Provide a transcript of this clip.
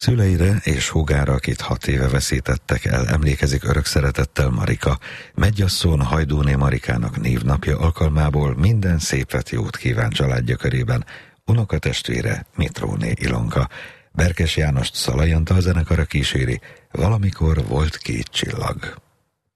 Szüleire és húgára, akit 6 éve veszítettek el, emlékezik örök szeretettel Marika. Mennyasszony Hajdúné Marikának névnapja alkalmából minden szépet, jót kíván családja körében unokatestvére Mitróné Ilonka. Berkes Jánost Szalai Antal zenekara kíséri, Valamikor volt 2 csillag.